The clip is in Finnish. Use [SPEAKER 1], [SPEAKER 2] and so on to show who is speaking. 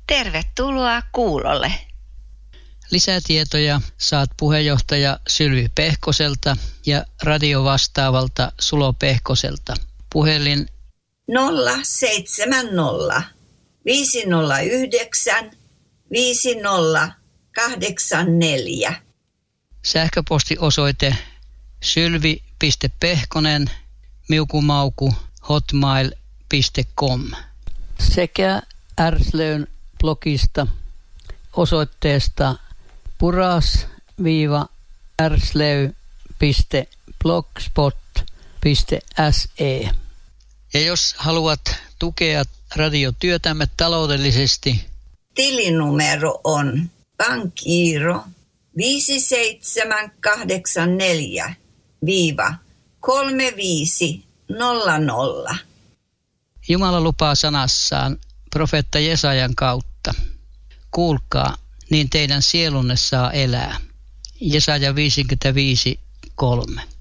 [SPEAKER 1] Tervetuloa kuulolle.
[SPEAKER 2] Lisätietoja saat puheenjohtaja Sylvi Pehkoselta ja radiovastaavalta Sulo Pehkoselta. Puhelin
[SPEAKER 3] 070 509 5084.
[SPEAKER 2] Sähköpostiosoite sylvi.pehkonen@hotmail.com sekä Ärslön blogista osoitteesta puras-ärslöy.blogspot.se. Ja jos haluat tukea radiotyötämme taloudellisesti,
[SPEAKER 3] tilinumero on pankkiiro 5784-3500.
[SPEAKER 2] Jumala lupaa sanassaan profeetta Jesajan kautta. Kuulkaa, niin teidän sielunne saa elää. Jesaja 55:3.